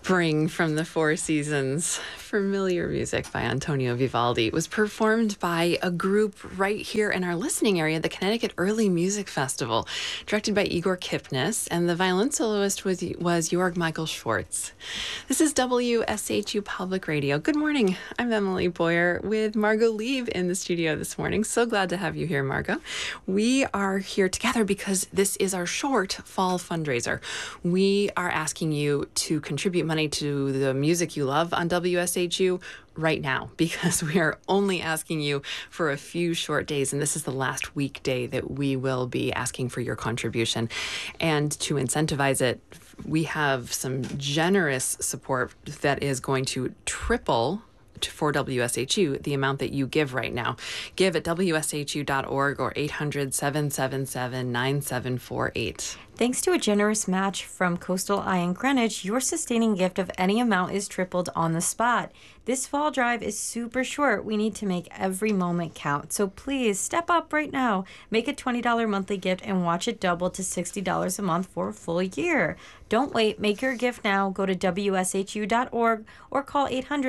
Spring from the Four Seasons, familiar music by Antonio Vivaldi. It was performed by a group right here in our listening area, the Connecticut Early Music Festival, directed by Igor Kipnis, and the violin soloist was Georg Michael Schwartz. This is WSHU Public Radio. Good morning. I'm Emily Boyer with Margot Lieb in the studio this morning. So glad to have you here, Margot. We are here together because this is our short fall fundraiser. We are asking you to contribute money to the music you love on WSHU right now, because we are only asking you for a few short days, and this is the last weekday that we will be asking for your contribution. And to incentivize it, we have some generous support that is going to triple for WSHU the amount that you give right now. Give at WSHU.org or 800-777-9748. Thanks to a generous match from Coastal Eye and Greenwich, your sustaining gift of any amount is tripled on the spot. This fall drive is super short. We need to make every moment count. So please step up right now. Make a $20 monthly gift and watch it double to $60 a month for a full year. Don't wait. Make your gift now. Go to WSHU.org or call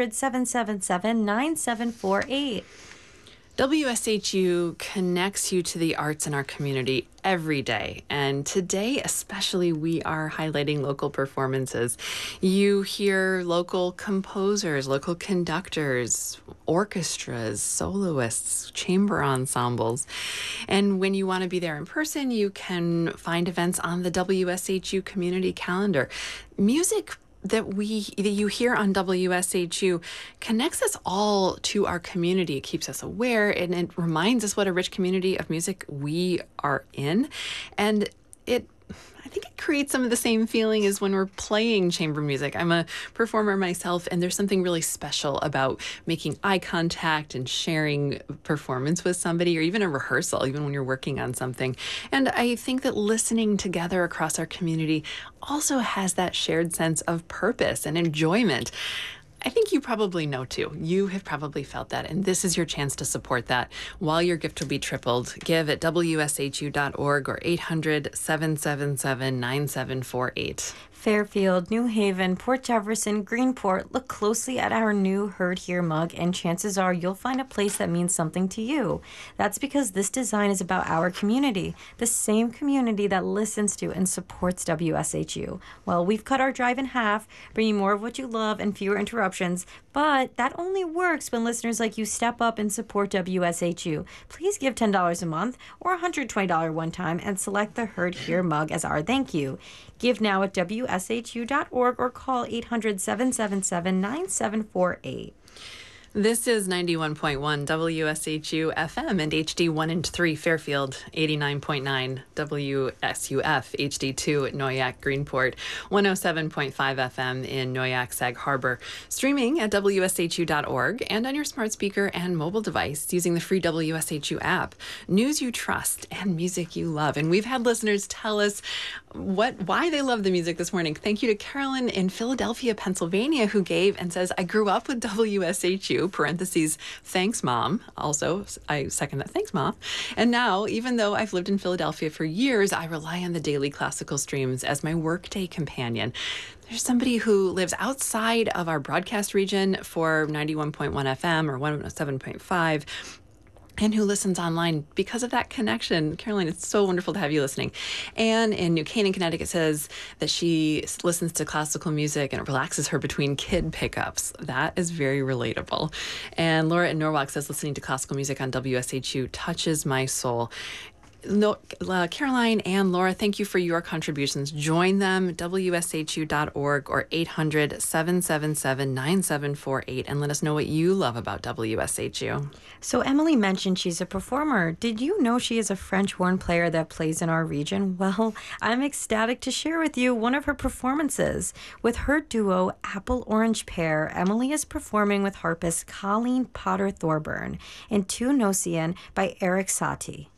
800-777-9748. WSHU connects you to the arts in our community every day. And today, especially, we are highlighting local performances. You hear local composers, local conductors, orchestras, soloists, chamber ensembles. And when you want to be there in person, you can find events on the WSHU community calendar. Music that you hear on WSHU connects us all to our community. It keeps us aware, and it reminds us what a rich community of music we are in. And I think it creates some of the same feeling as when we're playing chamber music. I'm a performer myself, and there's something really special about making eye contact and sharing performance with somebody, or even a rehearsal, even when you're working on something. And I think that listening together across our community also has that shared sense of purpose and enjoyment. I think you probably know too. You have probably felt that, and this is your chance to support that. While your gift will be tripled, give at WSHU.org or 800-777-9748. Fairfield, New Haven, Port Jefferson, Greenport, look closely at our new Heard Here mug, and chances are you'll find a place that means something to you. That's because this design is about our community, the same community that listens to and supports WSHU. Well, we've cut our drive in half, bringing more of what you love and fewer interruptions, but that only works when listeners like you step up and support WSHU. Please give $10 a month or $120 one time and select the Heard Here mug as our thank you. Give now at WSHU.org or call 800-777-9748. This is 91.1 WSHU FM and HD 1 and 3 Fairfield, 89.9 WSUF HD 2 at Noyac Greenport, 107.5 FM in Noyac Sag Harbor. Streaming at WSHU.org and on your smart speaker and mobile device using the free WSHU app. News you trust and music you love. And we've had listeners tell us why they love the music this morning. Thank you to Carolyn in Philadelphia, Pennsylvania, who gave and says, I grew up with WSHU, parentheses, thanks, Mom. Also, I second that, thanks, Mom. And now, even though I've lived in Philadelphia for years, I rely on the daily classical streams as my workday companion. There's somebody who lives outside of our broadcast region for 91.1 FM or 107.5. and who listens online because of that connection. Caroline, it's so wonderful to have you listening. Anne in New Canaan, Connecticut says that she listens to classical music and it relaxes her between kid pickups. That is very relatable. And Laura in Norwalk says listening to classical music on WSHU touches my soul. No, Caroline and Laura, thank you for your contributions. Join them, WSHU.org or 800-777-9748, and let us know what you love about WSHU. So Emily mentioned she's a performer. Did you know she is a French horn player that plays in our region? Well, I'm ecstatic to share with you one of her performances. With her duo, Apple Orange Pear, Emily is performing with harpist Colleen Potter Thorburn in Tu Nocien by Eric Satie.